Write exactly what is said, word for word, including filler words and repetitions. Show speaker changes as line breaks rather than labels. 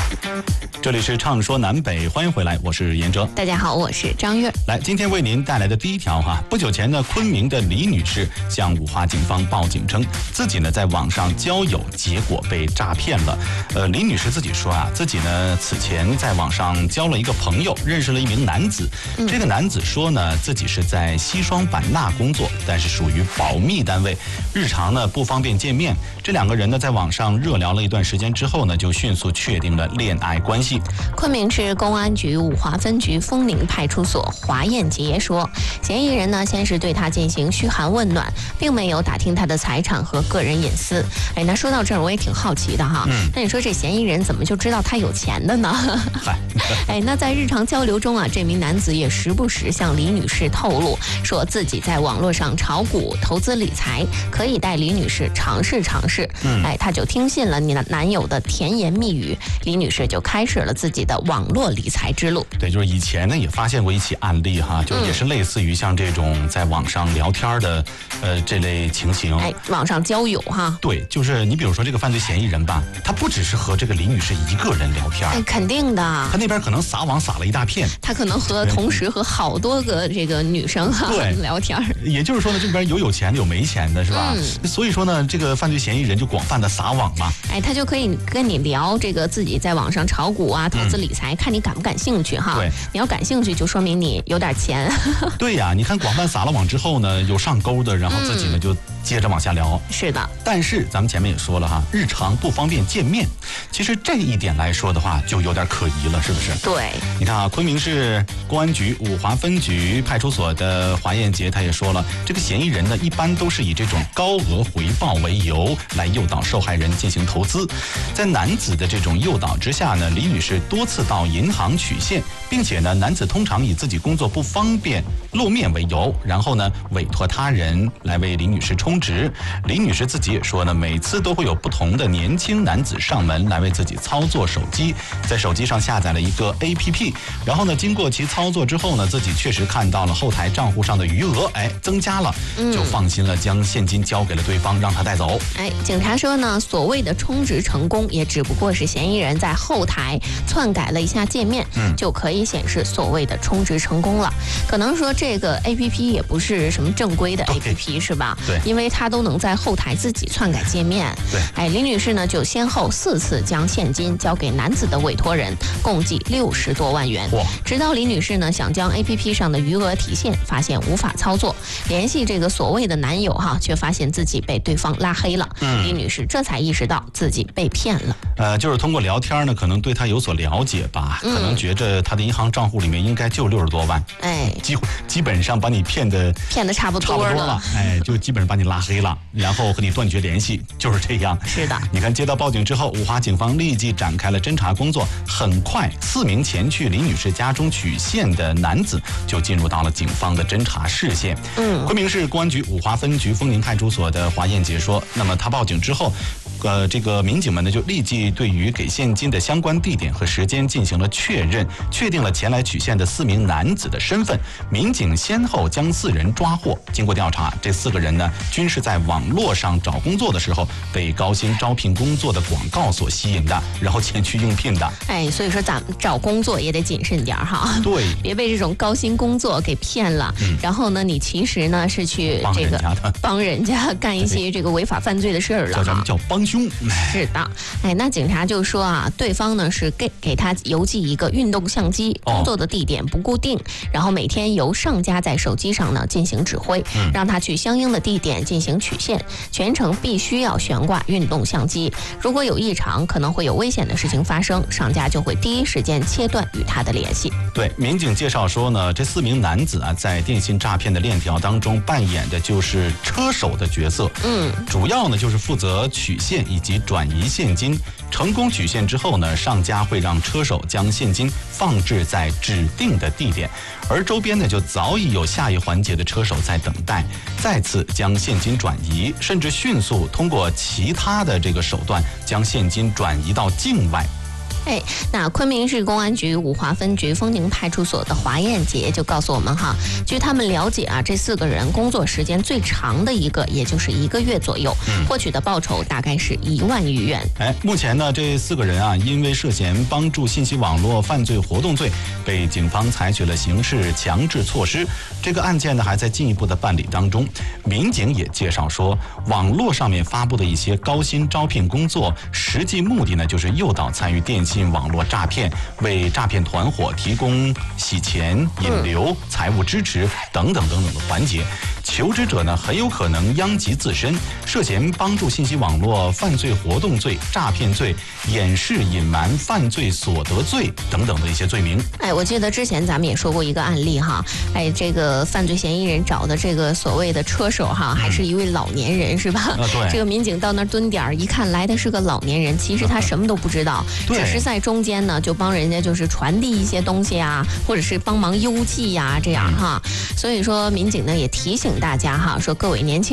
这里是畅说南北，欢迎回来，我是严哲。
大家好，我是张月。
来，今天为您带来的第一条哈，不久前呢，昆明的李女士向五华警方报警称，自己呢在网上交友，结果被诈骗了。呃，李女士自己说啊，自己呢此前在网上交了一个朋友，认识了一名男子。嗯、这个男子说呢，自己是在西双版纳工作，但是属于保密单位，日常呢不方便见面。这两个人呢在网上热聊了一段时间之后呢，就迅速确定了恋爱关系。
昆明市公安局五华分局枫林派出所华艳杰说，嫌疑人呢先是对他进行嘘寒问暖，并没有打听他的财产和个人隐私。哎，那说到这儿，我也挺好奇的哈。嗯、那你说这嫌疑人怎么就知道他有钱的呢？哎，那在日常交流中啊，这名男子也时不时向李女士透露，说自己在网络上炒股、投资理财，可以带李女士尝试尝试。嗯、哎，他就听信了你男友的甜言蜜语，李女士就开始了自己的网络理财之路。
对，就是以前呢也发现过一起案例哈，就也是类似于像这种在网上聊天的，呃，这类情形。
哎，网上交友哈。
对，就是你比如说这个犯罪嫌疑人吧，他不只是和这个李女士一个人聊天，
哎，肯定的。
他那边可能撒网撒了一大片，
他可能和同时和好多个这个女生哈
对
聊天。
也就是说呢，这边有有钱的有没钱的，是吧？嗯、所以说呢，这个犯罪嫌疑人就广泛的撒网嘛。
哎，他就可以跟你聊这个自己在网上炒股啊、投资理财，嗯、看你感不感兴趣哈。
对，
你要感兴趣，就说明你有点钱。
对呀，你看广泛撒了网之后呢，有上钩的，然后自己呢、嗯、就接着往下聊。
是的，
但是咱们前面也说了哈，日常不方便见面，其实这一点来说的话，就有点可疑了，是不是？
对，
你看啊，昆明市公安局五华分局派出所的华艳杰他也说了，这个嫌疑人呢，一般都是以这种高额回报为由来诱导受害人进行投资。在男子的这种诱导之下呢，李女士多次到银行取现，并且呢，男子通常以自己工作不方便露面为由，然后呢，委托他人来为李女士充值。李女士自己也说呢，每次都会有不同的年轻男子上门来为自己操作手机，在手机上下载了一个 A P P， 然后呢，经过其操作之后呢，自己确实看到了后台账户上的余额，哎，增加了，就放心了，将现金交给了对方，让他带走。
哎，警察说呢，所谓的充值成功，也只不过是嫌疑人在后台篡改了一下界面，嗯、就可以显示所谓的充值成功了。可能说这个 A P P 也不是什么正规的 A P P 是吧？
对，
因为它都能在后台自己篡改界面。
对，
哎，李女士呢就先后四次将现金交给男子的委托人，共计六十多万元。
哇！
直到李女士呢想将 A P P 上的余额提现，发现无法操作，联系这个所谓的男友哈，却发现自己被对方拉黑了。嗯，李女士这才意识到自己被骗了。
呃，就是通过聊天呢，可能对他有所了解吧，嗯、可能觉着他的银行账户里面应该就六十多万，
哎，
基基本上把你骗的
骗的差不多了，
差不多了，哎，就基本上把你拉黑了，然后和你断绝联系，就是这样。
是的，
你看接到报警之后，五华警方立即展开了侦查工作，很快四名前去李女士家中取现的男子就进入到了警方的侦查视线。嗯，昆明市公安局五华分局枫林派出所的华艳杰说，那么他报警之后，呃，这个民警们呢就立即对于给现金的相关地点和时间进行了确认，确定了前来取现的四名男子的身份。民警先后将四人抓获。经过调查，这四个人呢均是在网络上找工作的时候被高薪招聘工作的广告所吸引的，然后前去应聘的。
哎，所以说咱们找工作也得谨慎点哈。
对，
别被这种高薪工作给骗了。嗯、然后呢，你其实呢是去这个帮人家干一些这个违法犯罪的事儿了。
叫咱们叫帮凶。
是的，哎，那警察就说啊，对方呢是给给他邮寄一个运动相机，工作的地点不固定，哦、然后每天由上家在手机上呢进行指挥，嗯、让他去相应的地点进行取现，全程必须要悬挂运动相机。如果有异常，可能会有危险的事情发生，上家就会第一时间切断与他的联系。
对，民警介绍说呢，这四名男子啊，在电信诈骗的链条当中扮演的就是车手的角色，嗯，主要呢就是负责取现以及转移现金。成功取现之后呢，上家会让车手将现金放置在指定的地点，而周边呢就早已有下一环节的车手在等待，再次将现金转移，甚至迅速通过其他的这个手段将现金转移到境外。
哎，那昆明市公安局五华分局丰宁派出所的华艳杰就告诉我们哈，据他们了解啊，这四个人工作时间最长的一个，也就是一个月左右，嗯、获取的报酬大概是一万余元。
哎，目前呢，这四个人啊，因为涉嫌帮助信息网络犯罪活动罪，被警方采取了刑事强制措施。这个案件呢，还在进一步的办理当中。民警也介绍说，网络上面发布的一些高薪招聘工作，实际目的呢，就是诱导参与电信网络诈骗，为诈骗团伙提供洗钱、引流、财务支持等等等等的环节。求职者呢，很有可能殃及自身，涉嫌帮助信息网络犯罪活动罪、诈骗罪、掩饰隐瞒犯罪所得罪等等的一些罪名。
哎，我记得之前咱们也说过一个案例哈，哎，这个犯罪嫌疑人找的这个所谓的车手哈，还是一位老年人、嗯、是吧？
啊，对。
这个民警到那儿蹲点儿，一看来的是个老年人，其实他什么都不知道，
嗯、
只是在中间呢就帮人家就是传递一些东西啊，或者是帮忙邮寄呀、啊、这样哈。所以说民警呢也提醒大家哈，说各位年轻